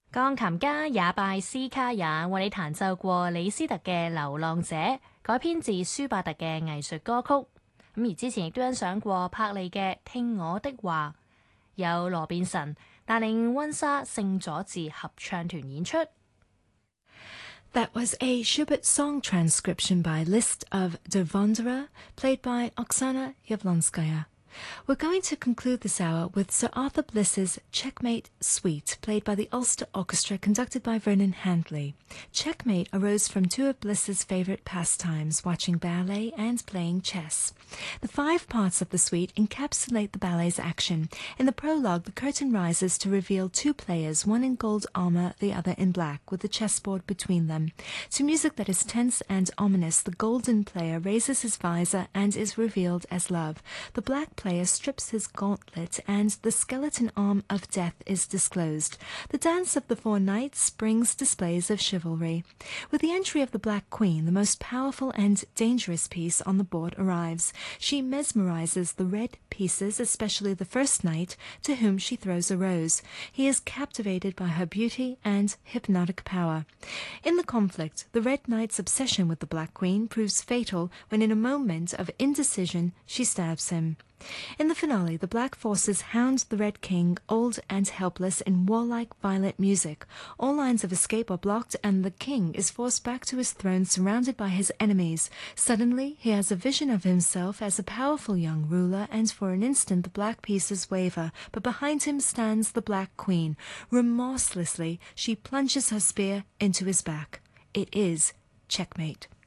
鋼琴家也拜斯卡也為你彈奏過李斯特嘅《流浪者》，改編自舒伯特嘅藝術歌曲。而之前亦都欣賞過柏利嘅《聽我的話》，有羅便臣帶領溫莎聖佐治合唱團演出。 That was a Schubert song transcription by Liszt of Der Wanderer, played by Oksana Yablonskaya. We're going to conclude this hour with Sir Arthur Bliss's Checkmate Suite, played by the Ulster Orchestra, conducted by Vernon Handley. Checkmate arose from two of Bliss's favourite pastimes, watching ballet and playing chess. The 5 parts of the suite encapsulate the ballet's action. In the prologue, the curtain rises to reveal 2 players, one in gold armour, the other in black, with the chessboard between them. To music that is tense and ominous, the golden player raises his visor and is revealed as love. The black player strips his gauntlet and the skeleton arm of death is disclosed. The dance of the 4 knights brings displays of chivalry. With the entry of the Black Queen, the most powerful and dangerous piece on the board arrives. She mesmerizes the red pieces, especially the first knight, to whom she throws a rose. He is captivated by her beauty and hypnotic power. In the conflict, the Red Knight's obsession with the Black Queen proves fatal when in a moment of indecision she stabs him. In the finale, the Black forces hound the Red King, old and helpless, in warlike, violent music. All lines of escape are blocked, and the king is forced back to his throne surrounded by his enemies. Suddenly, he has a vision of himself as a powerful young ruler, and for an instant the black pieces waver, but behind him stands the Black Queen. Remorselessly, she plunges her spear into his back. It is checkmate.